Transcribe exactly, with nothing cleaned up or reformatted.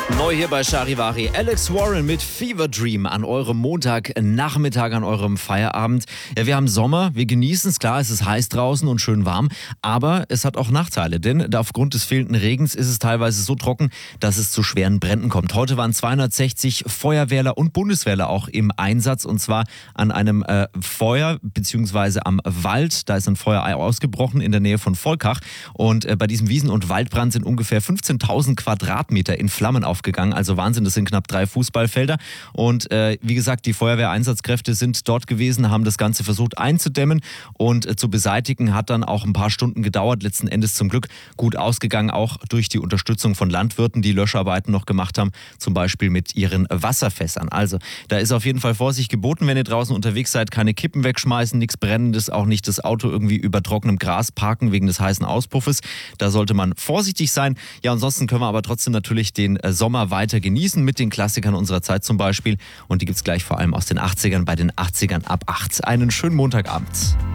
Neu hier bei Charivari. Alex Warren mit Fever Dream an eurem Montagnachmittag, an eurem Feierabend. Ja, wir haben Sommer, wir genießen es. Klar, es ist heiß draußen und schön warm, aber es hat auch Nachteile, denn aufgrund des fehlenden Regens ist es teilweise so trocken, dass es zu schweren Bränden kommt. Heute waren zweihundertsechzig Feuerwehrler und Bundeswehrler auch im Einsatz, und zwar an einem äh, Feuer bzw. am Wald. Da ist ein Feuer ausgebrochen in der Nähe von Volkach, und äh, bei diesem Wiesen- und Waldbrand sind ungefähr fünfzehntausend Quadratmeter in Flammen aufgegangen. Also Wahnsinn, das sind knapp drei Fußballfelder. Und äh, wie gesagt, die Feuerwehreinsatzkräfte sind dort gewesen, haben das Ganze versucht einzudämmen und äh, zu beseitigen. Hat dann auch ein paar Stunden gedauert. Letzten Endes zum Glück gut ausgegangen, auch durch die Unterstützung von Landwirten, die Löscharbeiten noch gemacht haben, zum Beispiel mit ihren Wasserfässern. Also da ist auf jeden Fall Vorsicht geboten, wenn ihr draußen unterwegs seid. Keine Kippen wegschmeißen, nichts Brennendes, auch nicht das Auto irgendwie über trockenem Gras parken wegen des heißen Auspuffes. Da sollte man vorsichtig sein. Ja, ansonsten können wir aber trotzdem natürlich den äh, Sommer weiter genießen mit den Klassikern unserer Zeit zum Beispiel. Und die gibt es gleich vor allem aus den achtzigern bei den achtzigern ab acht. Einen schönen Montagabend.